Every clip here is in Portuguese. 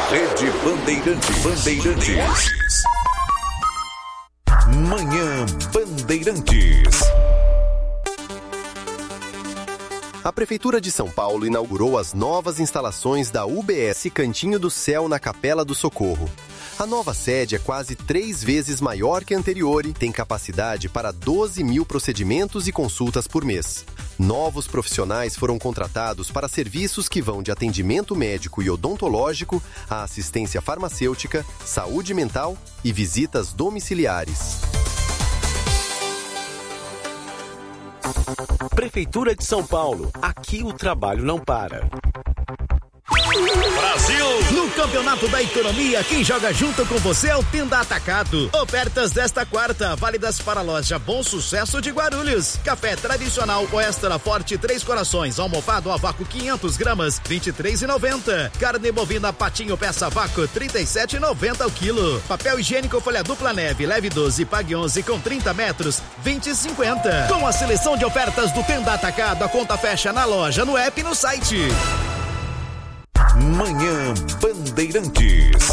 Rede Bandeirantes. Manhã Bandeirantes. A Prefeitura de São Paulo inaugurou as novas instalações da UBS Cantinho do Céu na Capela do Socorro. A nova sede é quase 3 vezes maior que a anterior e tem capacidade para 12 mil procedimentos e consultas por mês. Novos profissionais foram contratados para serviços que vão de atendimento médico e odontológico a assistência farmacêutica, saúde mental e visitas domiciliares. Prefeitura de São Paulo. Aqui o trabalho não para. Brasil! No Campeonato da Economia, quem joga junto com você é o Tenda Atacado. Ofertas desta quarta, válidas para a loja Bom Sucesso de Guarulhos. Café tradicional ou extra forte 3 corações, almofado a vácuo 500 gramas, R$23,90. Carne bovina patinho peça vácuo, R$37,90 o quilo. Papel higiênico folha dupla neve, leve 12, pague 11 com 30 metros, R$20,50. Com a seleção de ofertas do Tenda Atacado, a conta fecha na loja, no app e no site. Manhã Bandeirantes.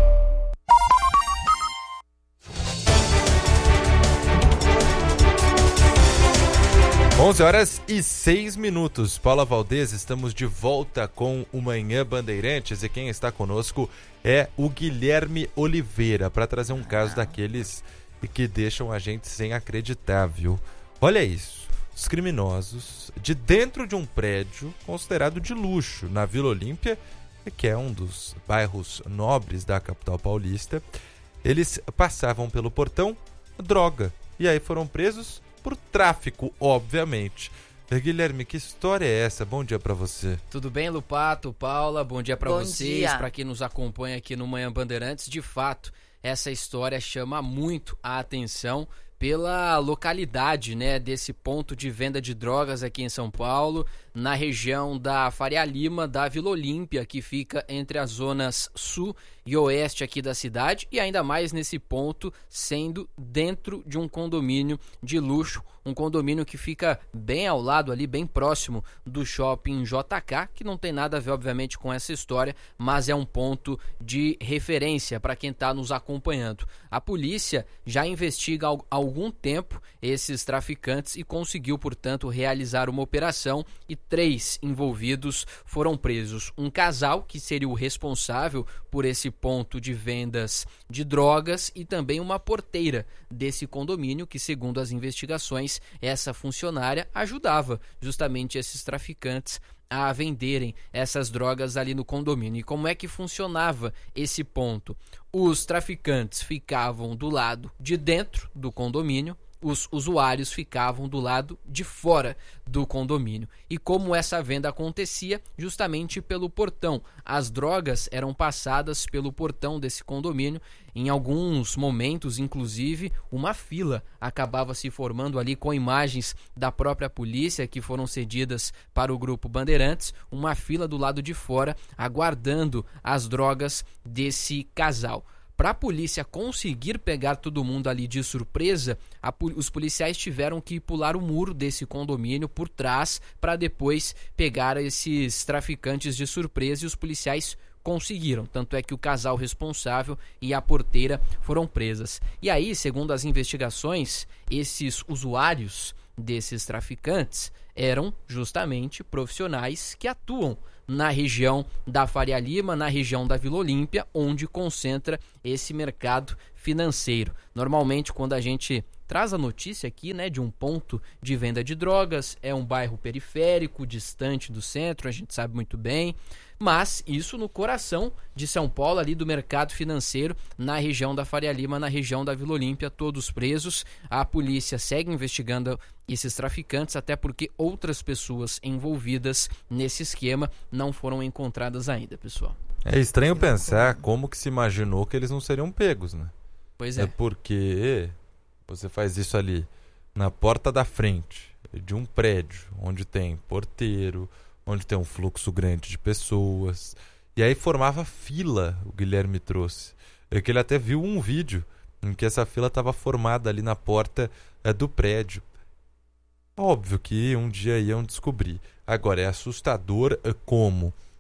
Onze horas e 6 minutos. Paula Valdez, estamos de volta com o Manhã Bandeirantes e quem está conosco é o Guilherme Oliveira para trazer um caso daqueles que deixam a gente sem acreditar, viu? Olha isso. Os criminosos de dentro de um prédio considerado de luxo na Vila Olímpia, que é um dos bairros nobres da capital paulista, eles passavam pelo portão droga e aí foram presos por tráfico, obviamente. Guilherme, que história é essa? Bom dia pra você. Tudo bem, Lupato, Paula? Bom dia pra vocês, pra quem nos acompanha aqui no Manhã Bandeirantes. De fato, essa história chama muito a atenção pela localidade, né, desse ponto de venda de drogas aqui em São Paulo, na região da Faria Lima, da Vila Olímpia, que fica entre as zonas sul e oeste aqui da cidade, e ainda mais nesse ponto, sendo dentro de um condomínio de luxo, um condomínio que fica bem ao lado ali, bem próximo do shopping JK, que não tem nada a ver, obviamente, com essa história, mas é um ponto de referência para quem está nos acompanhando. A polícia já investiga há algum tempo esses traficantes e conseguiu, portanto, realizar uma operação e 3 envolvidos foram presos. Um casal, que seria o responsável por esse ponto de vendas de drogas, e também uma porteira desse condomínio, que, segundo as investigações, essa funcionária ajudava justamente esses traficantes a venderem essas drogas ali no condomínio. E como é que funcionava esse ponto? Os traficantes ficavam do lado de dentro do condomínio, os usuários ficavam do lado de fora do condomínio. E como essa venda acontecia? Justamente pelo portão. As drogas eram passadas pelo portão desse condomínio. Em alguns momentos, inclusive, uma fila acabava se formando ali, com imagens da própria polícia que foram cedidas para o Grupo Bandeirantes, uma fila do lado de fora aguardando as drogas desse casal. Para a polícia conseguir pegar todo mundo ali de surpresa, os policiais tiveram que pular o muro desse condomínio por trás para depois pegar esses traficantes de surpresa, e os policiais conseguiram. Tanto é que o casal responsável e a porteira foram presas. E aí, segundo as investigações, esses usuários desses traficantes eram justamente profissionais que atuam na região da Faria Lima, na região da Vila Olímpia, onde concentra esse mercado financeiro. Normalmente, quando a gente traz a notícia aqui, né, de um ponto de venda de drogas, é um bairro periférico, distante do centro, a gente sabe muito bem, mas isso no coração de São Paulo, ali do mercado financeiro, na região da Faria Lima, na região da Vila Olímpia, todos presos. A polícia segue investigando esses traficantes, até porque outras pessoas envolvidas nesse esquema não foram encontradas ainda, pessoal. É estranho pensar como que se imaginou que eles não seriam pegos, né? Pois é. É porque você faz isso ali na porta da frente de um prédio onde tem porteiro, onde tem um fluxo grande de pessoas, e aí formava fila. O Guilherme trouxe, é que ele até viu um vídeo em que essa fila estava formada ali na porta do prédio. Óbvio que um dia iam descobrir. Agora, é assustador como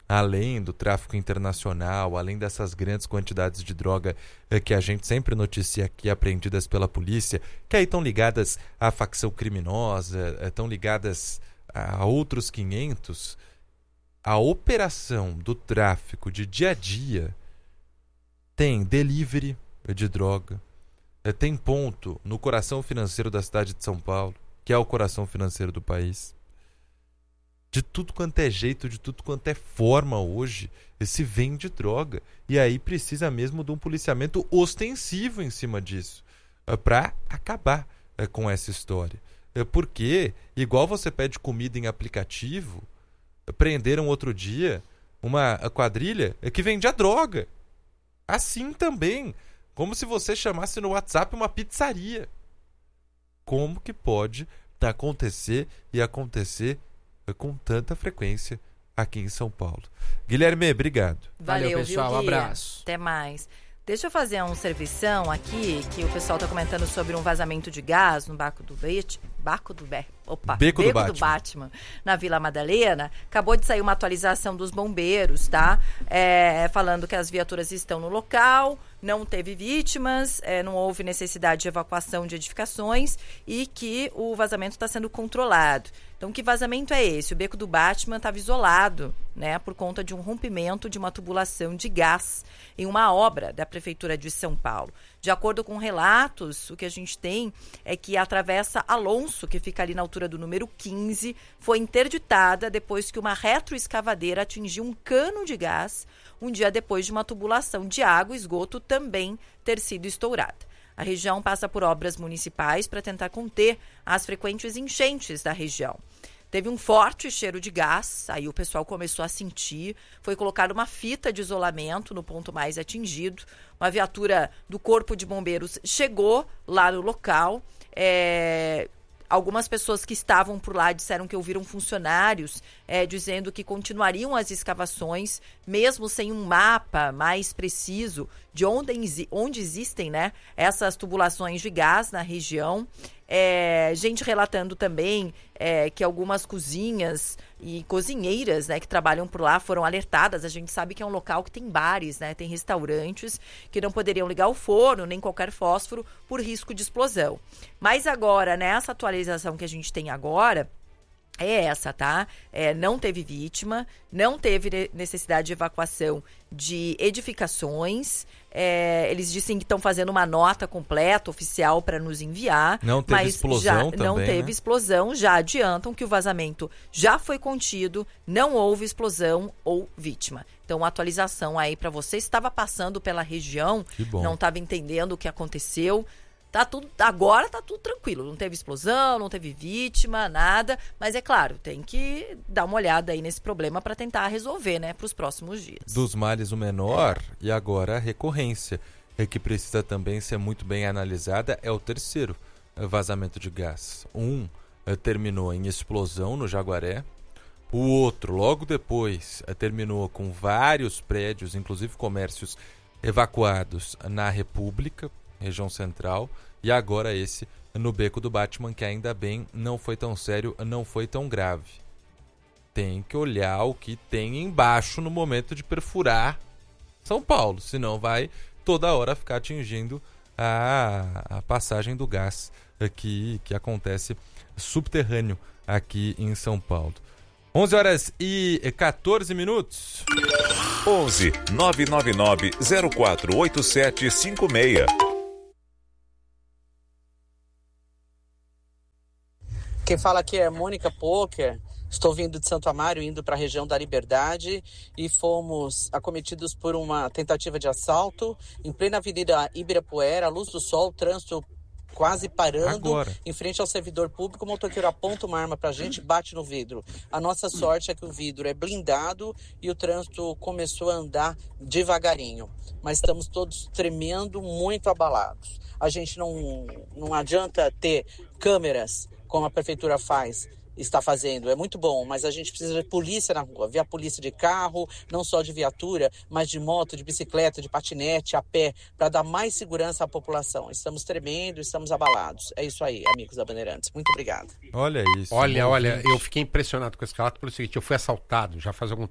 além do tráfico internacional, além dessas grandes quantidades de droga que a gente sempre noticia aqui, apreendidas pela polícia, que aí estão ligadas à facção criminosa, estão ligadas a outros 500, a operação do tráfico de dia a dia tem delivery de droga, tem ponto no coração financeiro da cidade de São Paulo, que é o coração financeiro do país. De tudo quanto é jeito, de tudo quanto é forma hoje, se vende droga. E aí precisa mesmo de um policiamento ostensivo em cima disso, para acabar com essa história. Porque, igual você pede comida em aplicativo, prenderam outro dia uma quadrilha que vendia droga. Assim também, como se você chamasse no WhatsApp uma pizzaria. Como que pode acontecer e acontecer com tanta frequência aqui em São Paulo? Guilherme, obrigado. Valeu, pessoal, viu, abraço. Até mais. Deixa eu fazer um servição aqui, que o pessoal está comentando sobre um vazamento de gás no Beco do Batman, na Vila Madalena. Acabou de sair uma atualização dos bombeiros, tá? Falando que as viaturas estão no local, não teve vítimas, não houve necessidade de evacuação de edificações e que o vazamento está sendo controlado. Então, que vazamento é esse? O Beco do Batman estava isolado, né, por conta de um rompimento de uma tubulação de gás em uma obra da Prefeitura de São Paulo. De acordo com relatos, o que a gente tem é que a Travessa Alonso, que fica ali na altura do número 15, foi interditada depois que uma retroescavadeira atingiu um cano de gás um dia depois de uma tubulação de água e esgoto também ter sido estourada. A região passa por obras municipais para tentar conter as frequentes enchentes da região. Teve um forte cheiro de gás, aí o pessoal começou a sentir, foi colocada uma fita de isolamento no ponto mais atingido, uma viatura do Corpo de Bombeiros chegou lá no local. Algumas pessoas que estavam por lá disseram que ouviram funcionários dizendo que continuariam as escavações, mesmo sem um mapa mais preciso de onde existem, né, essas tubulações de gás na região. Gente relatando também que algumas cozinhas e cozinheiras, né, que trabalham por lá foram alertadas. A gente sabe que é um local que tem bares, né, tem restaurantes que não poderiam ligar o forno nem qualquer fósforo por risco de explosão. Mas agora, nessa atualização que a gente tem agora, é essa, tá? Não teve vítima, não teve necessidade de evacuação de edificações. Eles dizem que estão fazendo uma nota completa, oficial, para nos enviar. Não teve explosão também, não teve, né? Explosão, já adiantam que o vazamento já foi contido, não houve explosão ou vítima. Então, uma atualização aí para você. Estava passando pela região, não estava entendendo o que aconteceu. Agora tá tudo tranquilo, não teve explosão, não teve vítima, nada, mas é claro, tem que dar uma olhada aí nesse problema para tentar resolver, né, para os próximos dias. Dos males o menor, e agora a recorrência, que precisa também ser muito bem analisada, é o terceiro vazamento de gás. Terminou em explosão no Jaguaré, o outro, logo depois, terminou com vários prédios, inclusive comércios, evacuados na República, região central, e agora esse no Beco do Batman, que ainda bem não foi tão sério, não foi tão grave. Tem que olhar o que tem embaixo no momento de perfurar São Paulo, senão vai toda hora ficar atingindo a passagem do gás que acontece subterrâneo aqui em São Paulo. 11h14. 11 999 048756. Quem fala aqui é Mônica Poker. Estou vindo de Santo Amaro, indo para a região da Liberdade, e fomos acometidos por uma tentativa de assalto em plena Avenida Ibirapuera, à luz do sol, trânsito quase parando. Agora, em frente ao servidor público, o motoqueiro aponta uma arma pra gente e bate no vidro. A nossa sorte é que o vidro é blindado e o trânsito começou a andar devagarinho. Mas estamos todos tremendo, muito abalados. A gente não adianta ter câmeras, como a prefeitura está fazendo, é muito bom, mas a gente precisa de polícia na rua, ver a polícia de carro, não só de viatura, mas de moto, de bicicleta, de patinete, a pé, para dar mais segurança à população. Estamos tremendo, estamos abalados. É isso aí, amigos da Bandeirantes. Muito obrigado. Olha isso. Olha, eu fiquei impressionado com esse relato pelo seguinte: eu fui assaltado já faz algum tempo.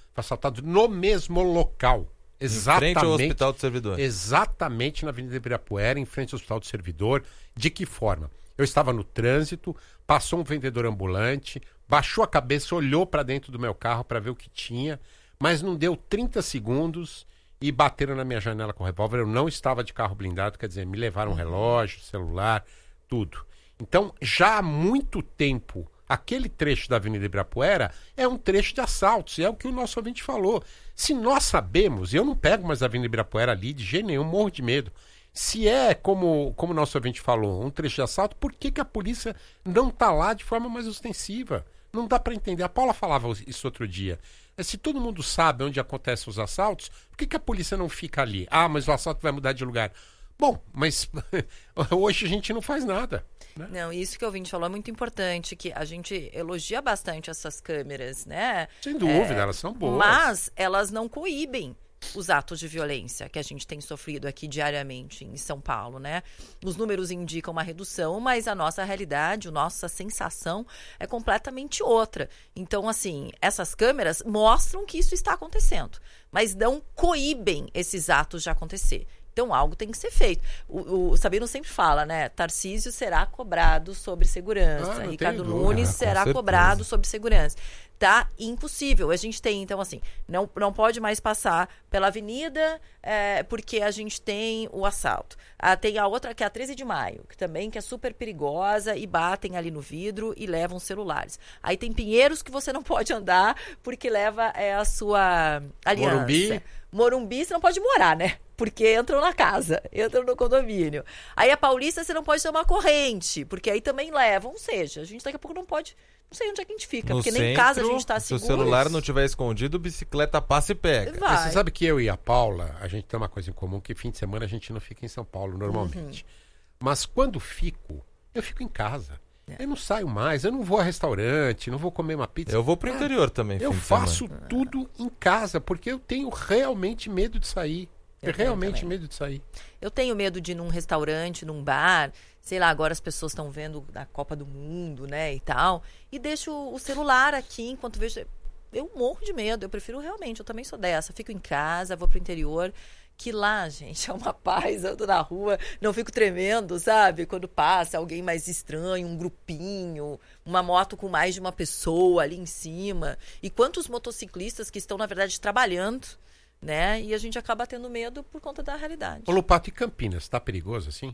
foi assaltado no mesmo local. Exatamente. Em frente ao Hospital do Servidor. Exatamente na Avenida Ibirapuera, em frente ao Hospital do Servidor. De que forma? Eu estava no trânsito, passou um vendedor ambulante, baixou a cabeça, olhou para dentro do meu carro para ver o que tinha, mas não deu 30 segundos e bateram na minha janela com revólver. Eu não estava de carro blindado, quer dizer, me levaram relógio, celular, tudo. Então, já há muito tempo, aquele trecho da Avenida Ibirapuera é um trecho de assaltos, e é o que o nosso ouvinte falou. Se nós sabemos, eu não pego mais a Avenida Ibirapuera ali de jeito nenhum, morro de medo. Se é, como o nosso ouvinte falou, um trecho de assalto, por que a polícia não está lá de forma mais ostensiva? Não dá para entender. A Paula falava isso outro dia. Se todo mundo sabe onde acontecem os assaltos, por que a polícia não fica ali? Ah, mas o assalto vai mudar de lugar. Bom, mas hoje a gente não faz nada. Né? Não, isso que o ouvinte falou é muito importante, que a gente elogia bastante essas câmeras, né? Sem dúvida, elas são boas. Mas elas não coíbem os atos de violência que a gente tem sofrido aqui diariamente em São Paulo, né? Os números indicam uma redução, mas a nossa realidade, a nossa sensação é completamente outra. Então, assim, essas câmeras mostram que isso está acontecendo, mas não coíbem esses atos de acontecer. Então, algo tem que ser feito. O Sabino sempre fala, né? Tarcísio será cobrado sobre segurança. Ricardo Nunes será cobrado sobre segurança. Tá impossível. A gente tem, então, assim, não pode mais passar pela avenida porque a gente tem o assalto. Tem a outra, que é a 13 de Maio, que é super perigosa, e batem ali no vidro e levam celulares. Aí tem Pinheiros que você não pode andar porque leva a sua aliança. Morumbi você não pode morar, né? Porque entram na casa, entram no condomínio. Aí a Paulista você não pode ter uma corrente, porque aí também levam. Ou seja, a gente daqui a pouco não pode... Não sei onde é que a gente fica, porque nem em casa a gente tá seguro. Se o celular não tiver escondido, bicicleta passa e pega. Mas você sabe que eu e a Paula, a gente tem uma coisa em comum, que fim de semana a gente não fica em São Paulo normalmente. Mas quando fico, eu fico em casa. Eu não saio mais, eu não vou a restaurante, não vou comer uma pizza. Eu vou pro interior também. Eu faço tudo em casa, porque eu tenho realmente medo de sair. Medo de sair. Eu tenho medo de ir num restaurante, num bar, sei lá, agora as pessoas estão vendo a Copa do Mundo, né, e tal, e deixo o celular aqui enquanto vejo. Eu morro de medo, eu prefiro realmente, eu também sou dessa, fico em casa, vou pro interior, que lá, gente, é uma paz, ando na rua, não fico tremendo, sabe? Quando passa alguém mais estranho, um grupinho, uma moto com mais de uma pessoa ali em cima, e quantos motociclistas que estão, na verdade, trabalhando, né? E a gente acaba tendo medo por conta da realidade. Ô Lupato, e Campinas, tá perigoso assim?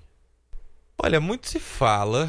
Olha, muito se fala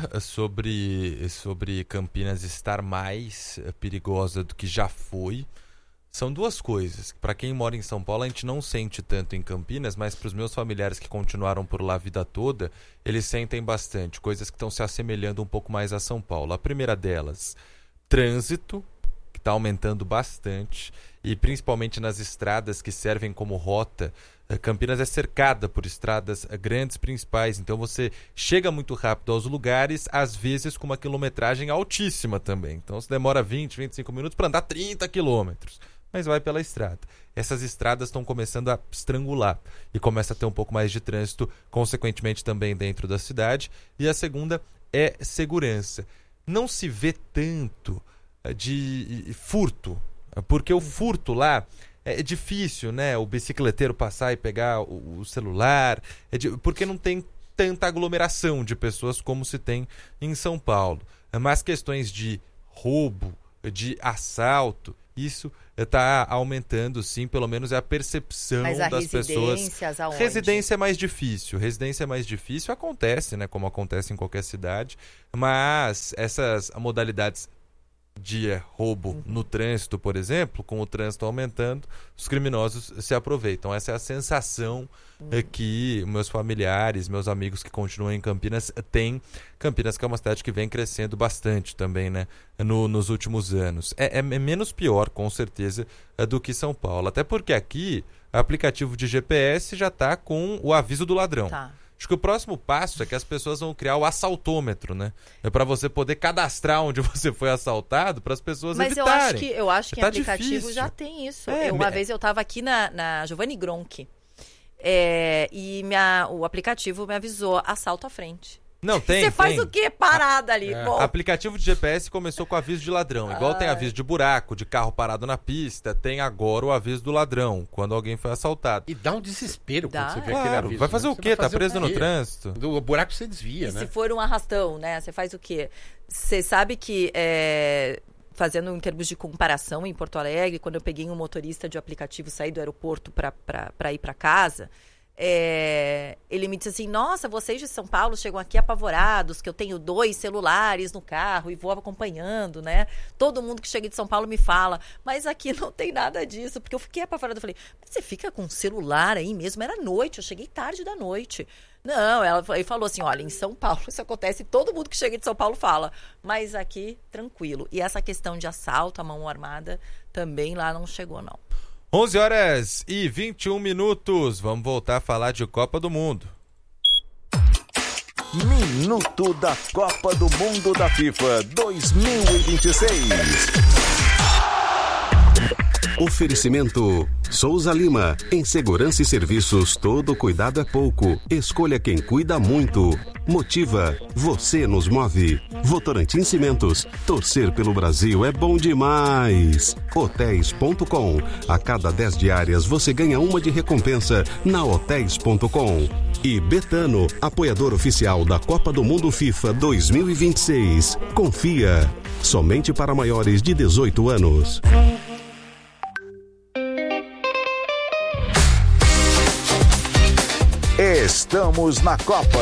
sobre Campinas estar mais perigosa do que já foi. São duas coisas. Para quem mora em São Paulo, a gente não sente tanto em Campinas, mas para os meus familiares que continuaram por lá a vida toda, eles sentem bastante. Coisas que estão se assemelhando um pouco mais a São Paulo. A primeira delas, trânsito, que está aumentando bastante. E principalmente nas estradas que servem como rota. Campinas é cercada por estradas grandes principais, então você chega muito rápido aos lugares, às vezes com uma quilometragem altíssima também. Então você demora 20, 25 minutos para andar 30 quilômetros, mas vai pela estrada. Essas estradas estão começando a estrangular e começa a ter um pouco mais de trânsito, consequentemente também dentro da cidade. E a segunda é segurança. Não se vê tanto de furto, porque o furto lá é difícil, né? O bicicleteiro passar e pegar o celular, porque não tem tanta aglomeração de pessoas como se tem em São Paulo. Mas questões de roubo, de assalto, isso está aumentando, sim, pelo menos é a percepção das pessoas. Aonde? Residência é mais difícil. Residência é mais difícil, acontece, né? Como acontece em qualquer cidade. Mas essas modalidades de roubo no trânsito, por exemplo, com o trânsito aumentando, os criminosos se aproveitam. Essa é a sensação que meus familiares, meus amigos que continuam em Campinas têm. Campinas, que é uma cidade que vem crescendo bastante também, né, nos últimos anos. É menos pior, com certeza, do que São Paulo. Até porque aqui, o aplicativo de GPS já está com o aviso do ladrão. Tá. Acho que o próximo passo é que as pessoas vão criar o assaltômetro, né? É para você poder cadastrar onde você foi assaltado, para as pessoas evitarem. Mas eu acho que tá em aplicativo difícil. já tem isso. Uma vez eu estava aqui na Giovanni Gronchi e o aplicativo me avisou assalto à frente. Não, tem. Você faz o quê parada ali? Bom, Aplicativo de GPS começou com aviso de ladrão. Igual tem aviso de buraco, de carro parado na pista, tem agora o aviso do ladrão, quando alguém foi assaltado. E dá um desespero quando você vê aquele Claro, aviso. vai fazer né? o quê? Tá preso no quê? trânsito? Do buraco você desvia, né? se for um arrastão, né? Você faz o quê? Você sabe que, fazendo em termos de comparação em Porto Alegre, quando eu peguei um motorista de aplicativo, saí do aeroporto para ir para casa, ele me disse assim, nossa, vocês de São Paulo chegam aqui apavorados, que eu tenho 2 celulares no carro e vou acompanhando, né? Todo mundo que chega de São Paulo me fala, mas aqui não tem nada disso, porque eu fiquei apavorada. Eu falei, mas você fica com um celular aí mesmo? Era noite, eu cheguei tarde da noite. Não, ele falou assim, olha, em São Paulo isso acontece, todo mundo que chega de São Paulo fala, mas aqui, tranquilo. E essa questão de assalto, a mão armada, também lá não chegou, não. 11h21. Vamos voltar a falar de Copa do Mundo. Minuto da Copa do Mundo da FIFA 2026. Oferecimento Souza Lima. Em segurança e serviços, todo cuidado é pouco. Escolha quem cuida muito. Motiva. Você nos move. Votorantim Cimentos. Torcer pelo Brasil é bom demais. Hotéis.com. A cada 10 diárias você ganha uma de recompensa na Hotéis.com. E Betano, apoiador oficial da Copa do Mundo FIFA 2026. Confia. Somente para maiores de 18 anos. Estamos na Copa.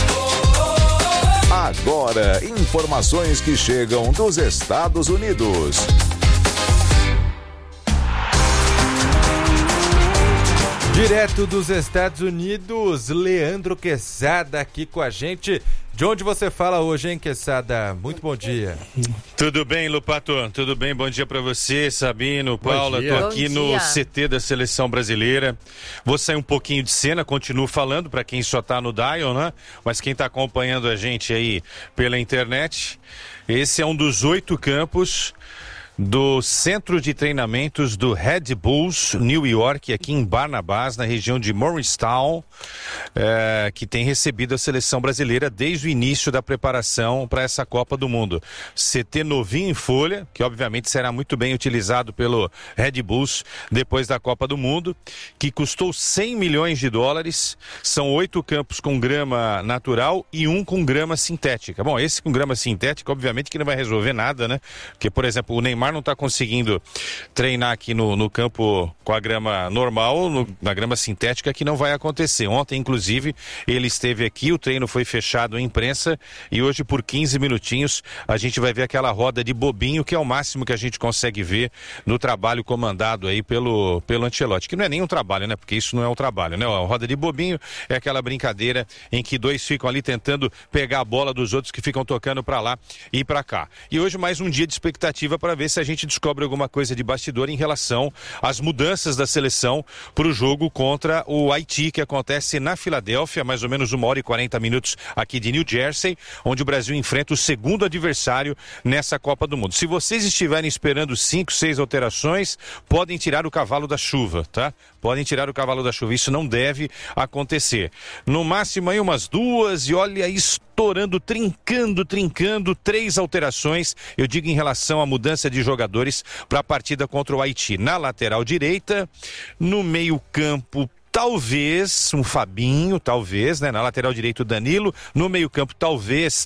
Agora, informações que chegam dos Estados Unidos. Direto dos Estados Unidos, Leandro Quesada aqui com a gente. De onde você fala hoje, hein, Quesada? Muito bom dia. Tudo bem, Lupato? Tudo bem? Bom dia pra você, Sabino, Paula. Tô aqui no CT da Seleção Brasileira. Vou sair um pouquinho de cena, continuo falando pra quem só tá no dial, né? Mas quem tá acompanhando a gente aí pela internet, esse é um dos 8 campos do Centro de Treinamentos do Red Bulls New York, aqui em Barnabas, na região de Morristown, que tem recebido a seleção brasileira desde o início da preparação para essa Copa do Mundo. CT novinho em folha, que obviamente será muito bem utilizado pelo Red Bulls depois da Copa do Mundo, que custou $100 milhões. São 8 campos com grama natural e 1 com grama sintética. Bom, esse com grama sintética, obviamente que não vai resolver nada, né? Porque, por exemplo, o Neymar não está conseguindo treinar aqui no campo com a grama normal, na grama sintética, que não vai acontecer. Ontem, inclusive, ele esteve aqui, o treino foi fechado em imprensa e hoje, por 15 minutinhos, a gente vai ver aquela roda de bobinho, que é o máximo que a gente consegue ver no trabalho comandado aí pelo Ancelotti, que não é nem um trabalho, né? Porque isso não é um trabalho, né? A roda de bobinho é aquela brincadeira em que 2 ficam ali tentando pegar a bola dos outros que ficam tocando para lá e para cá. E hoje mais um dia de expectativa para ver se a gente descobre alguma coisa de bastidor em relação às mudanças da seleção para o jogo contra o Haiti, que acontece na Filadélfia, mais ou menos 1h40 aqui de New Jersey, onde o Brasil enfrenta o segundo adversário nessa Copa do Mundo. Se vocês estiverem esperando 5, 6 alterações, podem tirar o cavalo da chuva, tá? Podem tirar o cavalo da chuva, isso não deve acontecer. No máximo aí umas 2 e olha estourando, trincando, 3 alterações, eu digo em relação à mudança de jogadores para a partida contra o Haiti. Na lateral direita, no meio-campo, talvez um Fabinho, talvez, né? Na lateral direito o Danilo, no meio-campo talvez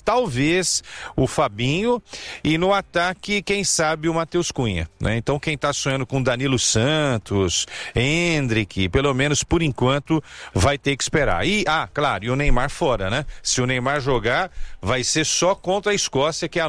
o Fabinho e no ataque, quem sabe o Matheus Cunha, né? Então quem tá sonhando com Danilo Santos, Endrick, pelo menos por enquanto vai ter que esperar. E, claro, e o Neymar fora, né? Se o Neymar jogar, vai ser só contra a Escócia, que é a